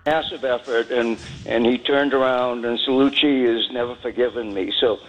massive effort, and he turned around, and Cellucci has never forgiven me. So,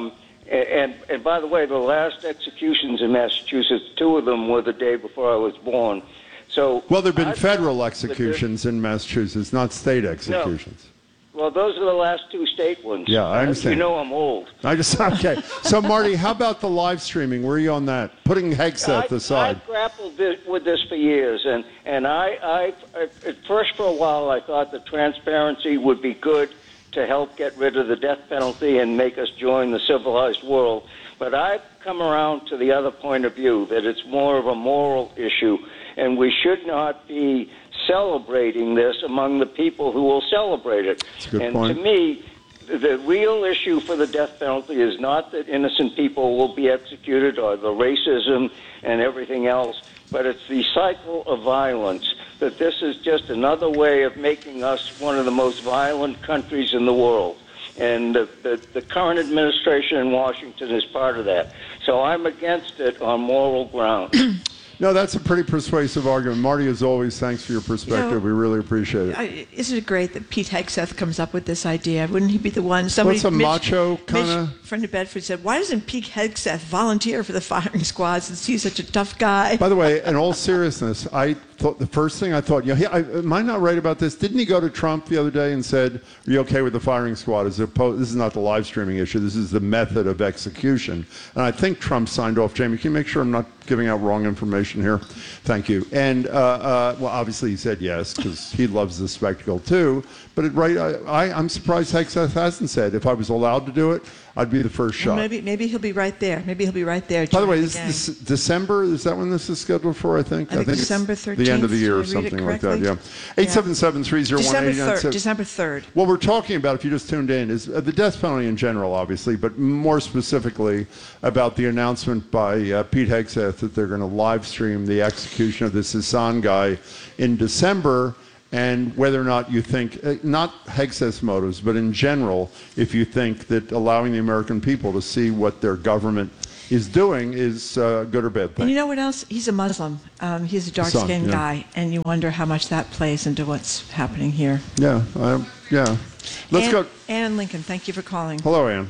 and by the way, the last executions in Massachusetts, 2 of them were the day before I was born. So, well, there have been federal executions in Massachusetts, not state executions. No. Well, those are the last 2 state ones. Yeah, I understand. You know I'm old. Okay. So, Marty, how about the live streaming? Where are you on that? Putting Hegseth aside. I've grappled with this for years, and I at first for a while I thought that transparency would be good to help get rid of the death penalty and make us join the civilized world. But I've come around to the other point of view, that it's more of a moral issue, and we should not be celebrating this among the people who will celebrate it. That's a good and point. To me, the real issue for the death penalty is not that innocent people will be executed or the racism and everything else, but it's the cycle of violence, that this is just another way of making us one of the most violent countries in the world. And the current administration in Washington is part of that. So I'm against it on moral grounds. No, that's a pretty persuasive argument. Marty, as always, thanks for your perspective. We really appreciate it. Isn't it great that Pete Hegseth comes up with this idea? Wouldn't he be the one? What's a macho kind of... Mitch, friend of Bedford, said, why doesn't Pete Hegseth volunteer for the firing squad since he's such a tough guy? By the way, in all seriousness, I thought the first thing I thought, am I not right about this? Didn't he go to Trump the other day and said, are you okay with the firing squad? This is not the live streaming issue. This is the method of execution. And I think Trump signed off. Jamie, can you make sure I'm not giving out wrong information here? Thank you. And, well, obviously he said yes, because he loves the spectacle too. But I'm surprised Hegseth hasn't said, if I was allowed to do it, I'd be the first shot. Well, maybe he'll be right there. Maybe he'll be right there. By the way, is this December? Is that when this is scheduled for, I think? I think December 13th. The end of the year or something like that, yeah. 877-301-8977. December 3rd. What we're talking about, if you just tuned in, is the death penalty in general, obviously, but more specifically about the announcement by Pete Hegseth that they're going to live stream the execution of this Hassan guy in December, and whether or not you think, not Hegseth's motives, but in general, if you think that allowing the American people to see what their government is doing is good or bad thing. And you know what else? He's a Muslim. He's a dark-skinned guy, and you wonder how much that plays into what's happening here. Yeah, yeah. Let's go. Ann Lincoln, thank you for calling. Hello, Ann.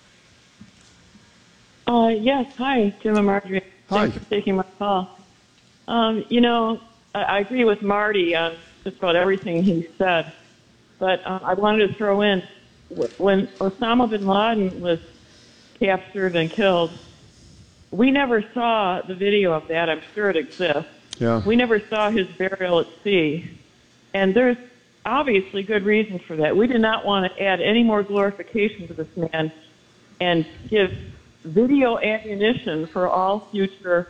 Yes, hi, Jim and Marjorie. Hi. Thanks for taking my call. You know, I agree with Marty on just about everything he said, but I wanted to throw in, when Osama bin Laden was captured and killed, we never saw the video of that. I'm sure it exists. Yeah. We never saw his burial at sea, and there's obviously good reasons for that. We did not want to add any more glorification to this man and give video ammunition for all future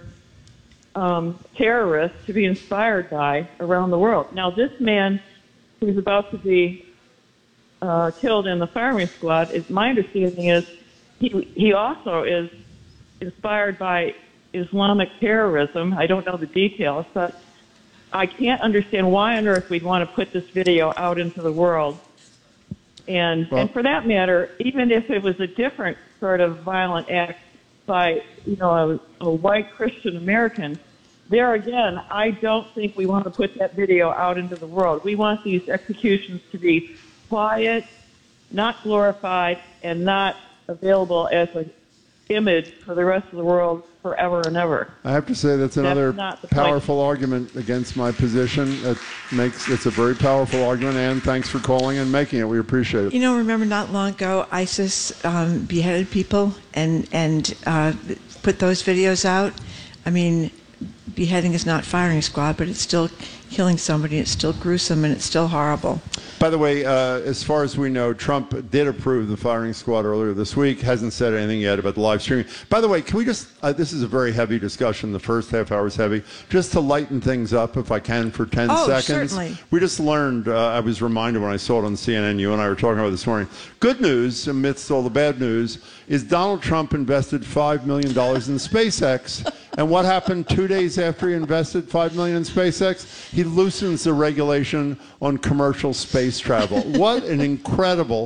terrorists to be inspired by around the world. Now, this man who's about to be killed in the firing squad, my understanding is he also is inspired by Islamic terrorism. I don't know the details, but I can't understand why on earth we'd want to put this video out into the world. And for that matter, even if it was a different sort of violent act by, you know, a white Christian American, there again, I don't think we want to put that video out into the world. We want these executions to be quiet, not glorified, and not available as an image for the rest of the world forever and ever. I have to say that's another powerful argument against my position. It's a very powerful argument, and thanks for calling and making it. We appreciate it. You know, remember not long ago, ISIS beheaded people and put those videos out? I mean, beheading is not firing squad, but it's still killing somebody. It's still gruesome, and it's still horrible. By the way, as far as we know, Trump did approve the firing squad earlier this week. Hasn't said anything yet about the live streaming. By the way, can we just, this is a very heavy discussion. The first half hour is heavy. Just to lighten things up, if I can, for 10 seconds. Certainly. We just learned, I was reminded when I saw it on CNN, you and I were talking about it this morning. Good news, amidst all the bad news, is Donald Trump invested $5 million in SpaceX. And what happened 2 days after he invested $5 million in SpaceX? He loosens the regulation on commercial space travel. What an incredible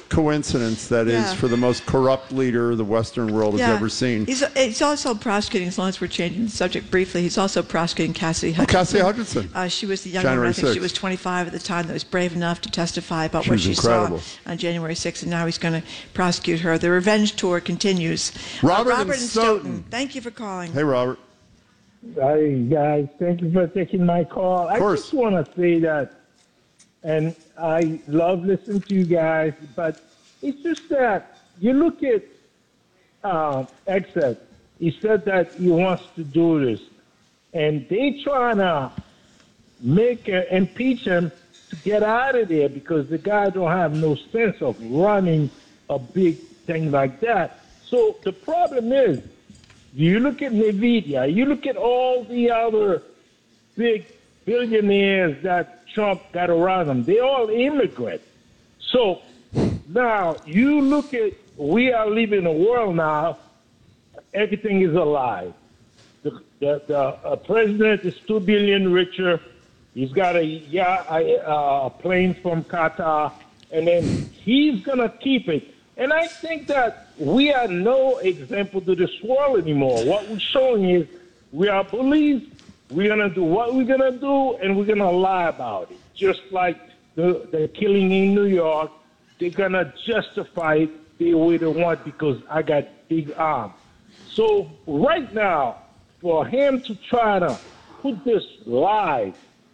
coincidence that is Yeah. for the most corrupt leader the Western world has ever seen. He's also prosecuting, as long as we're changing the subject briefly, he's also prosecuting Cassidy Hutchinson. Cassidy Hutchinson. She was the young woman, January I think she 6th. was 25 at the time, that was brave enough to testify about She what was she incredible. saw on January 6th, and now he's going to prosecute her. The revenge tour continues. Robert Robert in in Stoughton. Thank you for calling. Hey, Robert. Hi, guys. Thank you for taking my call. I course. just want to say that, and I love listening to you guys, but it's just that you look at Exet. He said that he wants to do this, and they trying to impeach him to get out of there because the guy don't have no sense of running a big thing like that. So the problem is, you look at NVIDIA, you look at all the other big billionaires that Trump got around him. They're all immigrants. So now you look at, we are living in a world now, everything is a lie. The president is $2 billion richer. He's got a plane from Qatar, and then he's going to keep it. And I think that we are no example to this world anymore. What we're showing is we are bullies. We're going to do what we're going to do, and we're going to lie about it. Just like the killing in New York, they're going to justify it the way they want because I got big arms. So right now, for him to try to put this lie,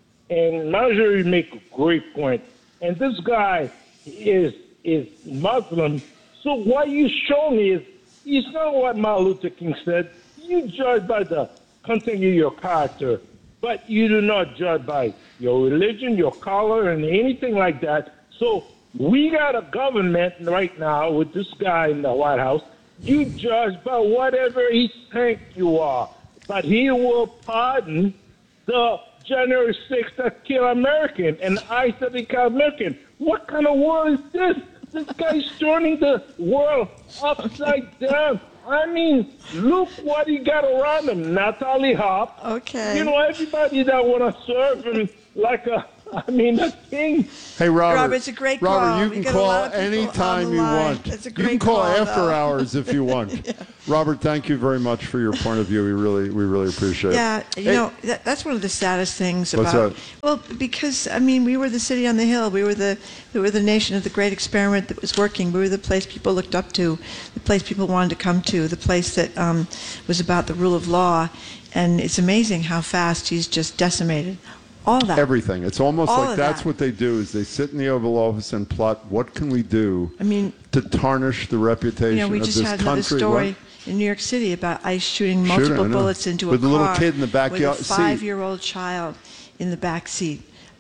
and Marjorie make a great point, and this guy is Muslim. So what you show me is, it's not what Martin Luther King said. You judge by the content of your character, but you do not judge by your religion, your color, and anything like that. So we got a government right now with this guy in the White House. You judge by whatever he thinks you are, but he will pardon the January 6th that killed American and ICE that killed American. What kind of world is this? This guy's turning the world upside down. I mean, look what he got around him. Natalie Hopp. Okay. You know, everybody that want to serve him like a king. Hey, Robert. It's a great Robert, call. you We can got a call lot of people anytime on the you line. want. It's a You great can call call, after though. hours if you want. Robert, thank you very much for your point of view. We really appreciate it. Yeah, you know, that's one of the saddest things What's about. that? Well, because I mean, we were the city on the hill. We were the nation of the great experiment that was working. We were the place people looked up to, the place people wanted to come to, the place that was about the rule of law. And it's amazing how fast he's just decimated all that. Everything. It's almost All like of that's that. what they do is they sit in the Oval Office and plot what can we do I mean, to tarnish the reputation you know, we of just this had another country. story What? in New York City about ICE shooting I multiple know. bullets into With a a little car kid in the backyard with seat. a 5-year-old child in the back seat.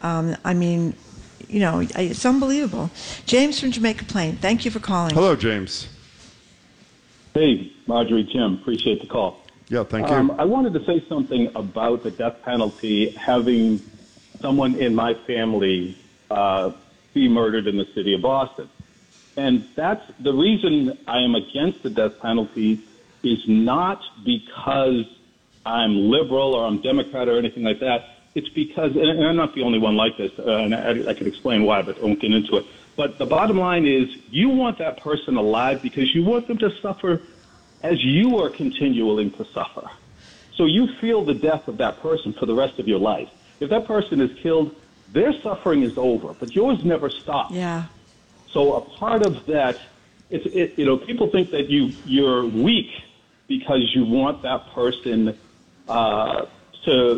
I mean, you know, it's unbelievable. James from Jamaica Plain, thank you for calling. Hello, James. Hey, Marjorie, Jim, appreciate the call. Yeah, thank you. I wanted to say something about the death penalty, having someone in my family be murdered in the city of Boston. And that's the reason I am against the death penalty is not because I'm liberal or I'm Democrat or anything like that. It's because, and I'm not the only one like this, and I could explain why, but I won't get into it. But the bottom line is you want that person alive because you want them to suffer as you are continuing to suffer. So you feel the death of that person for the rest of your life. If that person is killed, their suffering is over, but yours never stops. Yeah. So a part of that, people think that you're weak because you want that person to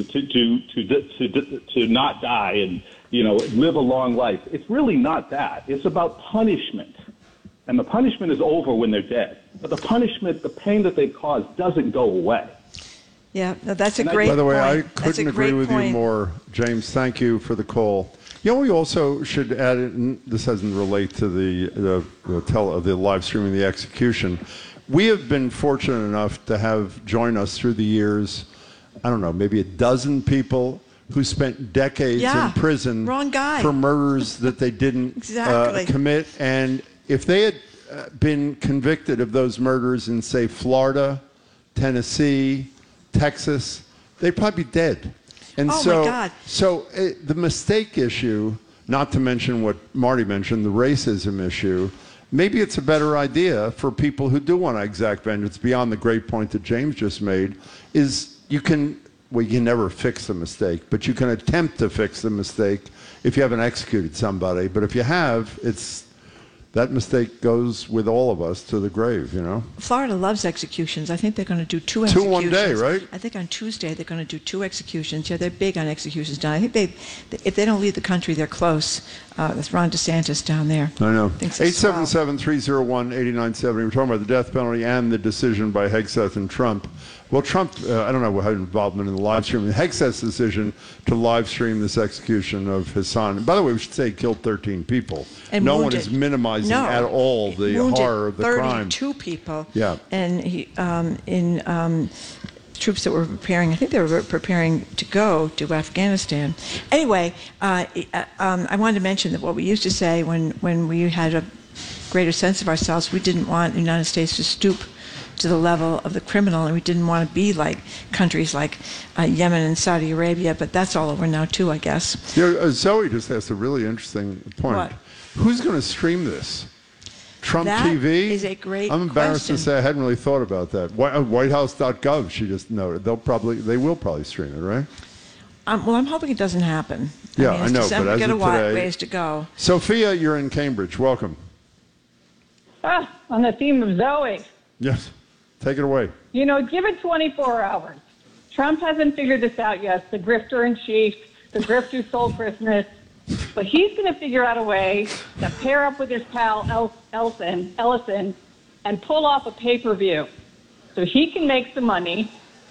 not die and live a long life. It's really not that. It's about punishment, and the punishment is over when they're dead. But the punishment, the pain that they cause, doesn't go away. Yeah, no, that's a And great By the way, I point. That's a couldn't agree great with you point. more, James. Thank you for the call. You know, we also should add, and this doesn't relate to the live streaming, the execution. We have been fortunate enough to have join us through the years, I don't know, maybe a dozen people who spent decades Yeah, in prison wrong guy. for murders that they didn't Exactly. commit. And if they had been convicted of those murders in, say, Florida, Tennessee, Texas, they'd probably be dead. And Oh, my so, God. so the mistake issue not to mention what Marty mentioned, the racism issue. Maybe it's a better idea for people who do want to exact vengeance, beyond the great point that James just made, is you can never fix the mistake, but you can attempt to fix the mistake if you haven't executed somebody. But if you have, that mistake goes with all of us to the grave, you know? Florida loves executions. I think they're going to do 2 executions. 2 one day, right? I think on Tuesday they're going to do 2 executions. Yeah, they're big on executions down. I think if they don't leave the country, they're close. That's Ron DeSantis down there. I know. 877-301-8970. We're talking about the death penalty and the decision by Hegseth and Trump. Well, Trump, I don't know what involvement in the live stream. Hegseth's decision to live stream this execuation of his son. By the way, we should say he killed 13 people. And no wounded. one is minimizing at all the horror of the crime. 32 people. Yeah. And he, troops that were preparing, I think they were preparing to go to Afghanistan. Anyway, I wanted to mention that what we used to say when we had a greater sense of ourselves, we didn't want the United States to stoop to the level of the criminal, and we didn't want to be like countries like Yemen and Saudi Arabia, but that's all over now too, I guess. You know, Zoe just asked a really interesting point. What? Who's going to stream this? Trump That TV? is a great I'm embarrassed question. to say I hadn't really thought about that. Whitehouse.gov, she just noted. They will probably stream it, right? Well, I'm hoping it doesn't happen. Yeah, I know, but December, as we got of a today, ways to go. Sophia, you're in Cambridge. Welcome. On the theme of Zoe, Yes. Take it away. you know, give it 24 hours. Trump hasn't figured this out yet. The grifter in chief, the grifter who stole Christmas. But he's going to figure out a way to pair up with his pal Ellison and pull off a pay-per-view so he can make some money,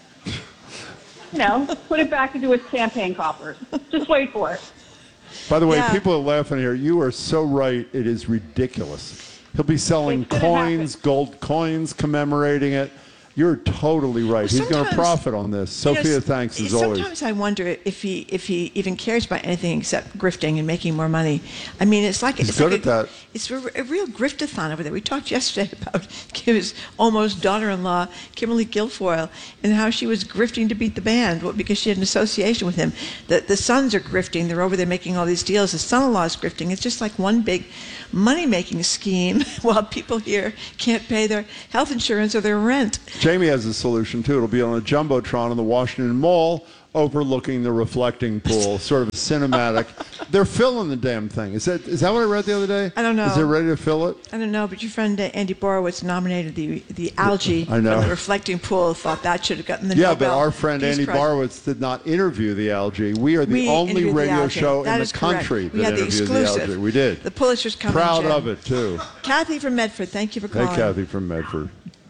you know, put it back into his campaign coffers. Just wait for it. By the way, Yeah. people are laughing here. You are so right. It is ridiculous. He'll be selling It's gonna coins, gold coins, commemorating it. You're totally right. He's going to Sometimes- profit on this. You know, Sophia, thanks as always. Sometimes I wonder if he even cares about anything except grifting and making more money. I mean, it's like He's it's good like at that. It's a real griftathon over there. We talked yesterday about his almost daughter-in-law, Kimberly Guilfoyle, and how she was grifting to beat the band because she had an association with him. The sons are grifting. They're over there making all these deals. The son-in-law is grifting. It's just like one big money-making scheme while people here can't pay their health insurance or their rent. Jamie has a solution, too. It'll be on a Jumbotron in the Washington Mall overlooking the reflecting pool, sort of cinematic. They're filling the damn thing. Is that what I read the other day? I don't know. Is it ready to fill it? I don't know, but your friend Andy Borowitz nominated the algae I know. from the reflecting pool. Thought that should have gotten the Yeah, Nobel but our friend Peace Andy Prize. Borowitz did not interview the algae. We are the We only interviewed the radio algae. show That in is the correct. country We that had the interviewed the exclusive. algae. We did. The Pulitzer's coming. Proud Jen. of it, too. Kathy from Medford, thank you for Hey, calling. Kathy from Medford.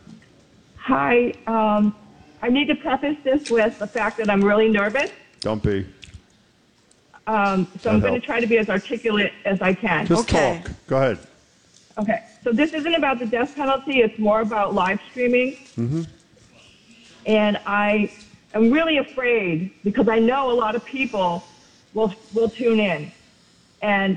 Hi. I need to preface this with the fact that I'm really nervous. Don't be. So I'm going to try to be as articulate as I can. Just Okay. talk. Go ahead. Okay. So this isn't about the death penalty. It's more about live streaming. Mm-hmm. And I am really afraid because I know a lot of people will tune in. And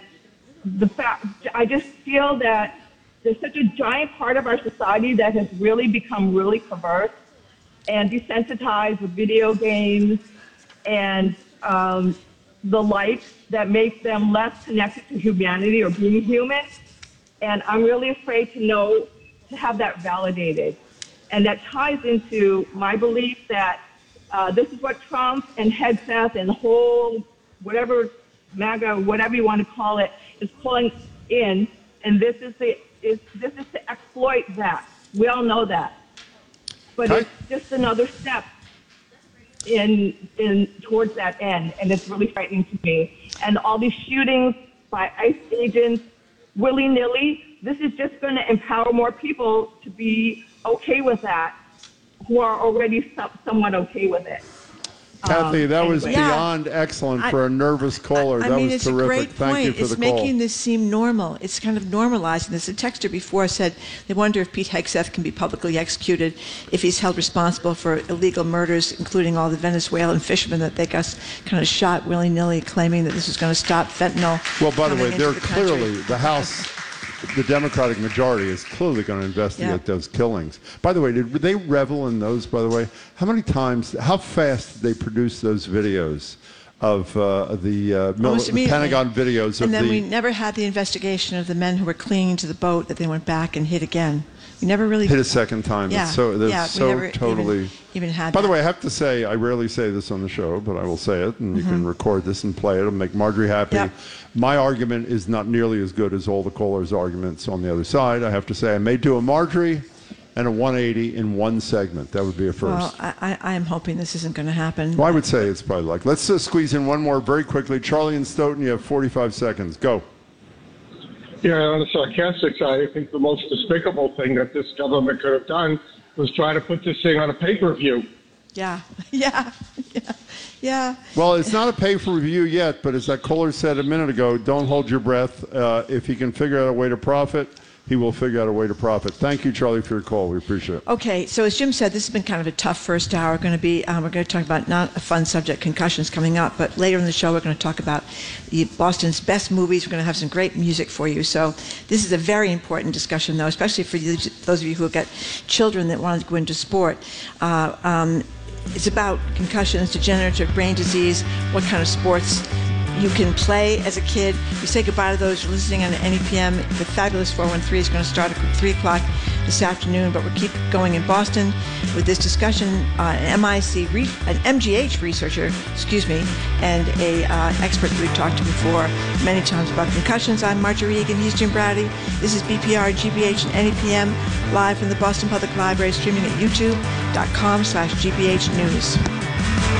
I just feel that there's such a giant part of our society that has really become really perverse and desensitized with video games and the likes that make them less connected to humanity or being human. And I'm really afraid to have that validated. And that ties into my belief that this is what Trump and Hegseth and the whole whatever MAGA, whatever you want to call it, is pulling in. And this is to exploit that. We all know that. But it's just another step in towards that end, and it's really frightening to me. And all these shootings by ICE agents, willy-nilly, this is just going to empower more people to be okay with that, who are already somewhat okay with it. Kathy, that was anyway. beyond excellent for a nervous caller. I That mean, was it's terrific. a great Thank point. you for It's the call. making this seem normal. It's kind of normalizing this. A texter before said they wonder if Pete Hegseth can be publicly executed if he's held responsible for illegal murders, including all the Venezuelan fishermen that they got kind of shot willy-nilly, claiming that this was going to stop fentanyl. Well, by the coming way, into they're the country. clearly, the House, the Democratic majority is clearly going to investigate those killings. By the way, did they revel in those, by the way? How many times, how fast did they produce those videos Almost immediately. Pentagon videos of And then the. we never had the investigation of the men who were clinging to the boat that they went back and hit again. We never really hit a second time. Yeah, That's we never totally. even had. By the that. way, I have to say, I rarely say this on the show, but I will say it, and you can record this and play it. It'll make Marjorie happy. Yep. My argument is not nearly as good as all the callers' arguments on the other side. I have to say, I may do a Marjorie and a 180 in one segment. That would be a first. Well, I am hoping this isn't going to happen. Well, I would say it's probably like. Let's squeeze in one more very quickly. Charlie and Stoughton, you have 45 seconds. Go. Yeah, on the sarcastic side, I think the most despicable thing that this government could have done was try to put this thing on a pay-per-view. Yeah. Well, it's not a pay-per-view yet, but as that caller said a minute ago, don't hold your breath. If he can figure out a way to profit, he will figure out a way to profit. Thank you, Charlie, for your call. We appreciate it. Okay, so as Jim said, this has been kind of a tough first hour. We're going to talk about not a fun subject, concussions coming up, but later in the show we're going to talk about Boston's best movies. We're going to have some great music for you. So this is a very important discussion, though, especially for those of you who have got children that want to go into sport. It's about concussions, degenerative brain disease, what kind of sports you can play as a kid. We say goodbye to those listening on NEPM. The Fabulous 413 is going to start at 3 o'clock this afternoon, but we'll keep going in Boston with this discussion. An MGH researcher, and a expert that we've talked to before many times about concussions. I'm Marjorie Egan. He's Jim Browdy. This is BPR, GBH, and NEPM, live from the Boston Public Library, streaming at youtube.com/GBH News.